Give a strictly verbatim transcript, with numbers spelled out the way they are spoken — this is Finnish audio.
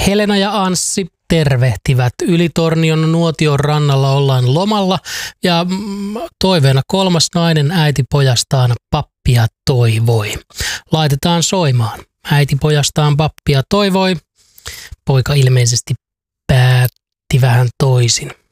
Helena ja Anssi tervehtivät. Ylitornion nuotion rannalla ollaan lomalla ja toiveena kolmas nainen äiti pojastaan pappia toivoi. Laitetaan soimaan. Äiti pojastaan pappia toivoi. Poika ilmeisesti päätti vähän toisin.